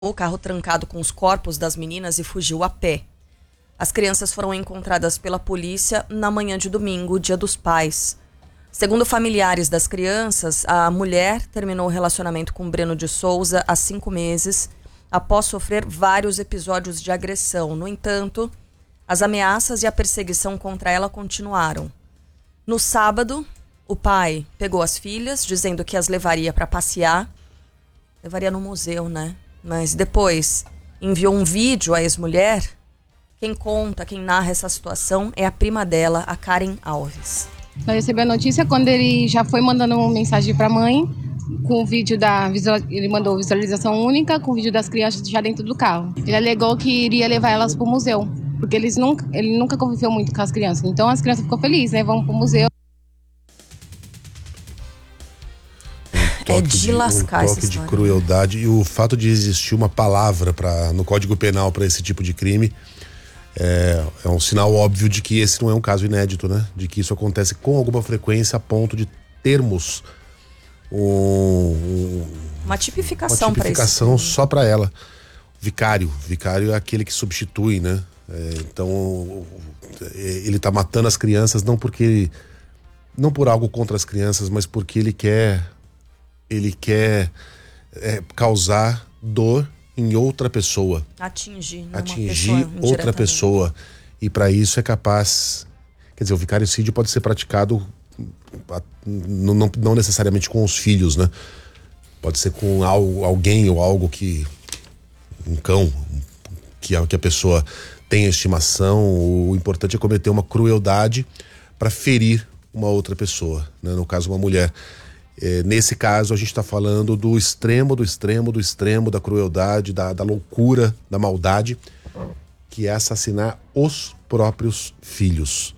o carro trancado com os corpos das meninas e fugiu a pé. As crianças foram encontradas pela polícia na manhã de domingo, Dia dos Pais. Segundo familiares das crianças, a mulher terminou o relacionamento com Breno de Souza há 5 meses, após sofrer vários episódios de agressão. No entanto, as ameaças e a perseguição contra ela continuaram. No sábado, o pai pegou as filhas, dizendo que as levaria para passear. Levaria no museu, né? Mas depois enviou um vídeo à ex-mulher. Quem conta, quem narra essa situação é a prima dela, a Karen Alves. Nós recebemos a notícia quando ele já foi mandando uma mensagem para a mãe, com o vídeo ele mandou visualização única, com o vídeo das crianças já dentro do carro. Ele alegou que iria levar elas para o museu, porque ele nunca conviveu muito com as crianças. Então as crianças ficou felizes, né? Vamos para o museu. É de lascar essa história. Um toque de crueldade, e o fato de existir uma palavra no Código Penal para esse tipo de crime é um sinal óbvio de que esse não é um caso inédito, né? De que isso acontece com alguma frequência a ponto de termos uma tipificação para isso. Só para ela. Vicário é aquele que substitui, né? Então ele tá matando as crianças não por algo contra as crianças, mas porque ele quer causar dor em outra pessoa. Atingir outra pessoa. E para isso é capaz. Quer dizer, o vicariocídio pode ser praticado não necessariamente com os filhos, né? Pode ser com alguém ou algo um cão que a pessoa tem estimação. O importante é cometer uma crueldade para ferir uma outra pessoa, né? No caso, uma mulher. Nesse caso, a gente está falando do extremo da crueldade, da loucura, da maldade, que é assassinar os próprios filhos.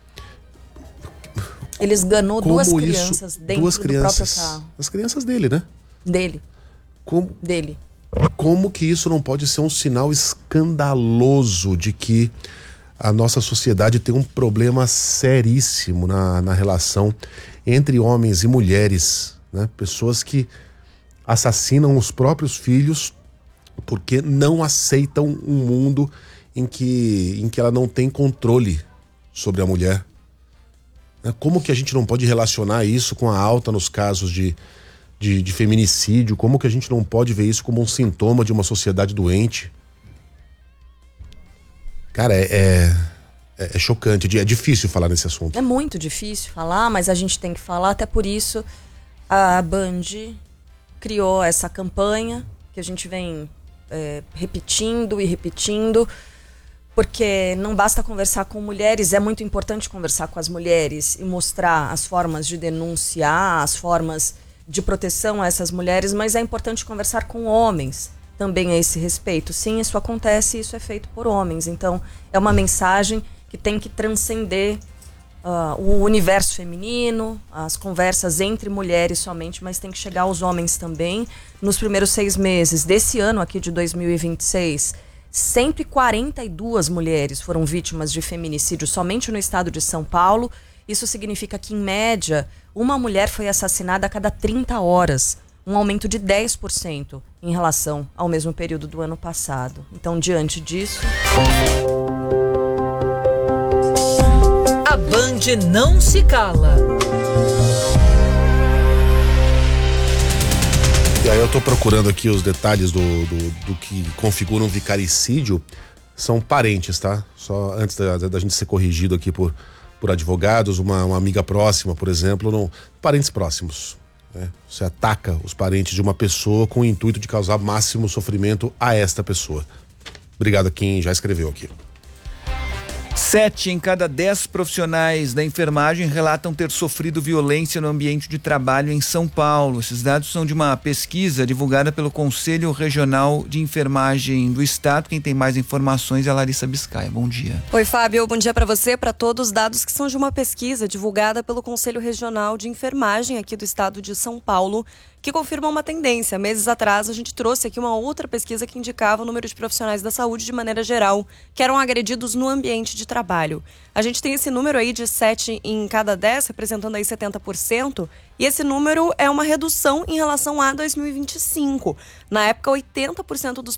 Ele esganou duas crianças dentro do próprio carro. As crianças dele, né? Dele. Dele. Como que isso não pode ser um sinal escandaloso de que a nossa sociedade tem um problema seríssimo na relação entre homens e mulheres, né? Pessoas que assassinam os próprios filhos porque não aceitam um mundo em que ela não tem controle sobre a mulher. Como que a gente não pode relacionar isso com a alta nos casos de feminicídio? Como que a gente não pode ver isso como um sintoma de uma sociedade doente? Cara, é chocante, é difícil falar nesse assunto. É muito difícil falar, mas a gente tem que falar, até por isso a Band criou essa campanha que a gente vem repetindo, porque não basta conversar com mulheres, é muito importante conversar com as mulheres e mostrar as formas de denunciar, as formas de proteção a essas mulheres, mas é importante conversar com homens também a esse respeito. Sim, isso acontece e isso é feito por homens, então é uma mensagem que tem que transcender o universo feminino, as conversas entre mulheres somente, mas tem que chegar aos homens também. Nos primeiros 6 meses desse ano aqui de 2026, 142 mulheres foram vítimas de feminicídio somente no estado de São Paulo. Isso significa que, em média, uma mulher foi assassinada a cada 30 horas, um aumento de 10% em relação ao mesmo período do ano passado. Então, diante disso... A Band não se cala. E aí eu tô procurando aqui os detalhes do que configura um vicaricídio. São parentes, tá? Só antes da gente ser corrigido aqui por advogados, uma amiga próxima, por exemplo, parentes próximos, né? Você ataca os parentes de uma pessoa com o intuito de causar máximo sofrimento a esta pessoa. Obrigado a quem já escreveu aqui. 7 em cada 10 profissionais da enfermagem relatam ter sofrido violência no ambiente de trabalho em São Paulo. Esses dados são de uma pesquisa divulgada pelo Conselho Regional de Enfermagem do Estado. Quem tem mais informações é a Larissa Biscaia. Bom dia. Oi, Fábio. Bom dia para você, para todos. Os dados que são de uma pesquisa divulgada pelo Conselho Regional de Enfermagem aqui do Estado de São Paulo, que confirmam uma tendência. Meses atrás, a gente trouxe aqui uma outra pesquisa que indicava o número de profissionais da saúde de maneira geral que eram agredidos no ambiente de trabalho. A gente tem esse número aí de 7 em cada 10, representando aí 70%, e esse número é uma redução em relação a 2025. Na época, 80% dos